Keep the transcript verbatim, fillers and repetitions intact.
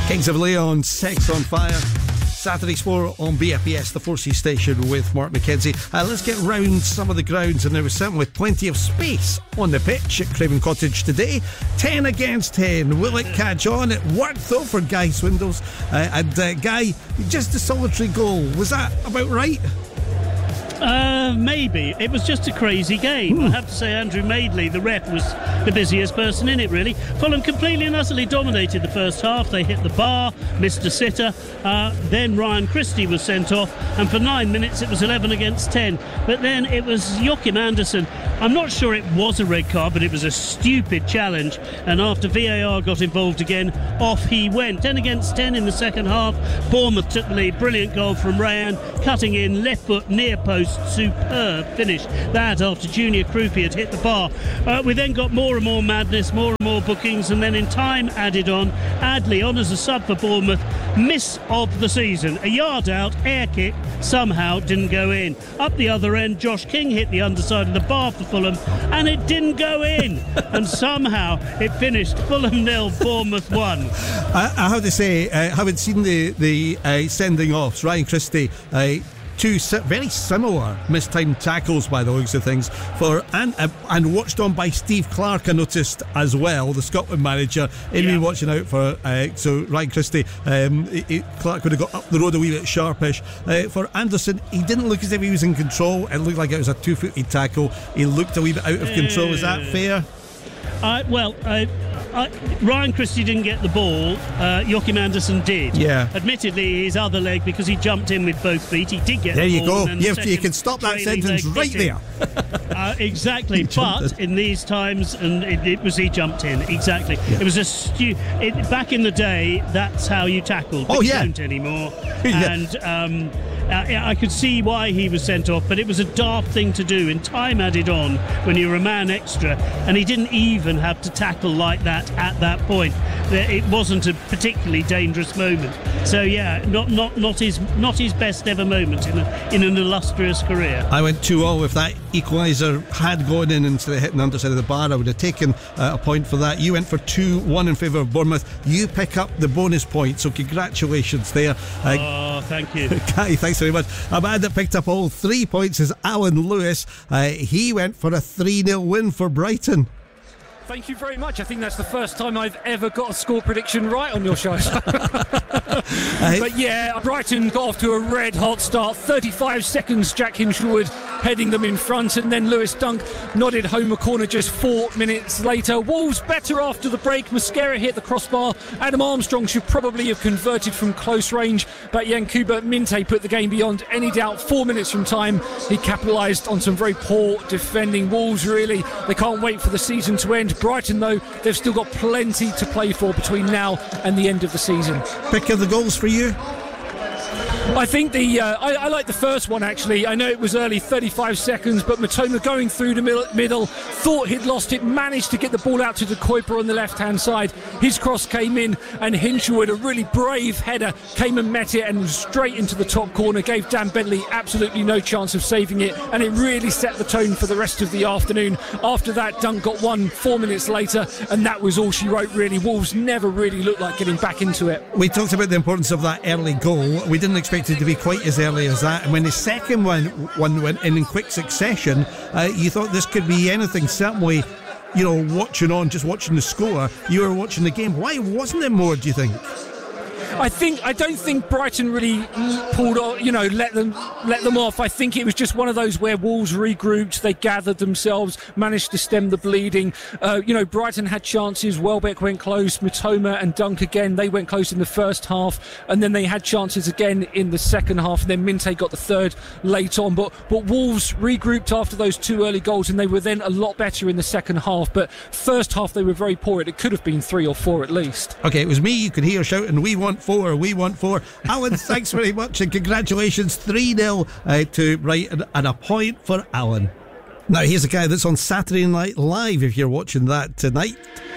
Kings of Leon, Sex on Fire. Saturday Sport on B F E S, the four C station with Mark McKenzie. Uh, let's get round some of the grounds, and there was certainly plenty of space on the pitch at Craven Cottage today. ten against ten. Will it catch on? It worked though for Guy Swindles. Uh, and uh, Guy, just a solitary goal. Was that about right? Uh, maybe. It was just a crazy game. I have to say Andrew Madeley, the ref, was the busiest person in it, really. Fulham completely and utterly dominated the first half. They hit the bar, missed a sitter. Uh, then Ryan Christie was sent off, and for nine minutes it was eleven against ten. But then it was Joachim Andersen. I'm not sure it was a red card, but it was a stupid challenge. And after V A R got involved again, off he went. ten against ten in the second half. Bournemouth took the lead. Brilliant goal from Rayan, cutting in, left foot, near post. Superb finish that after Junior Krupi had hit the bar. Uh, we then got more and more madness, more and more bookings, and then in time added on, Adley on as a sub for Bournemouth. Miss of the season, a yard out, air kick, somehow didn't go in. Up the other end, Josh King hit the underside of the bar for Fulham, and it didn't go in. And somehow it finished Fulham nil, Bournemouth one. I, I have to say, I haven't seen the, the uh, sending offs. Ryan Christie, uh, two very similar mistimed tackles by the looks of things, for and uh, and watched on by Steve Clarke, I noticed as well, the Scotland manager. He'd been yeah. watching out for uh, so Ryan Christie. Um, he, he, Clarke would have got up the road a wee bit sharpish. Uh, for Anderson, he didn't look as if he was in control. It looked like it was a two-footed tackle. He looked a wee bit out of control. Is that fair? Uh, well, uh, uh, Ryan Christie didn't get the ball. Uh, Joachim Andersen did. Yeah. Admittedly, his other leg, because he jumped in with both feet, he did get there the ball. There you go. You, you can stop that sentence right there. uh, exactly. But in these times, and it, it was he jumped in. Exactly. Yeah. It was a stu- it, back in the day, that's how you tackled. But oh, yeah. You don't anymore. yeah. And um, uh, I could see why he was sent off, but it was a daft thing to do. And time added on when you were a man extra, and he didn't even have to tackle like that at that point. It wasn't a particularly dangerous moment. So yeah, not not not his not his best ever moment in a, in an illustrious career. I went two all. If that equaliser had gone in instead of hitting the underside of the bar, I would have taken uh, a point for that. You went for two one in favour of Bournemouth. You pick up the bonus point, so congratulations there. Uh, oh, thank you. Guy, thanks very much. A man that picked up all three points is Alan Lewis. Uh, he went for a three nil win for Brighton. Thank you very much. I think that's the first time I've ever got a score prediction right on your show. But yeah, Brighton got off to a red hot start. thirty-five seconds, Jack Hinshelwood heading them in front, and then Lewis Dunk nodded home a corner just four minutes later. Wolves better after the break. Mosquera hit the crossbar. Adam Armstrong should probably have converted from close range, but Yankuba Minte put the game beyond any doubt. Four minutes from time, he capitalised on some very poor defending. Wolves, really, they can't wait for the season to end. Brighton, though, they've still got plenty to play for between now and the end of the season. Pick of the goals for you? I think the uh, I, I like the first one, actually. I know it was early, thirty-five seconds, but Matoma going through the middle, middle thought he'd lost it, managed to get the ball out to De Kuyper on the left-hand side. His cross came in, and Hinshelwood, a really brave header, came and met it and was straight into the top corner, gave Dan Bentley absolutely no chance of saving it, and it really set the tone for the rest of the afternoon. After that, Dunk got one four minutes later, and that was all she wrote, really. Wolves never really looked like getting back into it. We talked about the importance of that early goal. We didn't expect it to be quite as early as that, and when the second one one went in in quick succession, uh, you thought this could be anything. Certainly, you know, watching on, just watching the score, you were watching the game. Why wasn't it more, do you think? I think I don't think Brighton really pulled off, you know, let them let them off. I think it was just one of those where Wolves regrouped, they gathered themselves, managed to stem the bleeding. Uh, you know, Brighton had chances. Welbeck went close. Matoma and Dunk again, they went close in the first half, and then they had chances again in the second half. And then Minte got the third late on. But but Wolves regrouped after those two early goals, and they were then a lot better in the second half. But first half they were very poor. It could have been three or four at least. Okay, it was me. You could hear shouting, "We want four, we want four." Alan, thanks very much, and congratulations. three nil uh, to Brighton, and a point for Alan. Now here's a guy that's on Saturday Night Live if you're watching that tonight.